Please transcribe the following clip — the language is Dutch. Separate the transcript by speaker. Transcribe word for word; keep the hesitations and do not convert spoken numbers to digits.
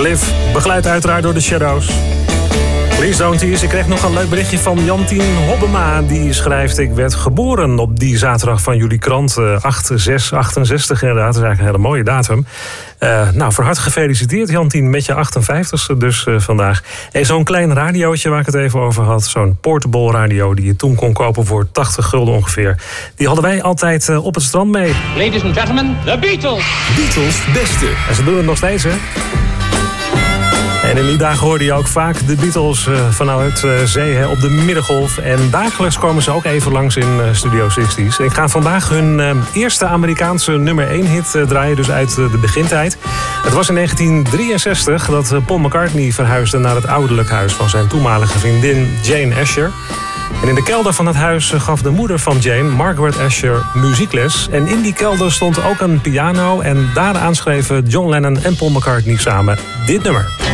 Speaker 1: Cliff, begeleid uiteraard door de Shadows. Please don't tease. Ik kreeg nog een leuk berichtje van Jantien Hobbema. Die schrijft: ik werd geboren op die zaterdag van jullie krant. acht zes achtenzestig inderdaad. Dat is eigenlijk een hele mooie datum. Uh, nou, van harte gefeliciteerd Jantien met je achtenvijftigste dus uh, vandaag. En zo'n klein radiootje waar ik het even over had. Zo'n portable radio die je toen kon kopen voor tachtig gulden ongeveer. Die hadden wij altijd uh, op het strand mee.
Speaker 2: Ladies and gentlemen, the Beatles.
Speaker 3: Beatles beste.
Speaker 1: En ze doen het nog steeds, hè? En in die dagen hoorde je ook vaak de Beatles uh, vanuit uh, zee hè, op de Middengolf. En dagelijks komen ze ook even langs in uh, Studio zestig. Ik ga vandaag hun uh, eerste Amerikaanse nummer één hit uh, draaien, dus uit uh, de begintijd. Het was in negentien drieënzestig dat uh, Paul McCartney verhuisde naar het ouderlijk huis van zijn toenmalige vriendin Jane Asher. En in de kelder van het huis gaf de moeder van Jane, Margaret Asher, muziekles. En in die kelder stond ook een piano en daaraan schreven John Lennon en Paul McCartney samen dit nummer.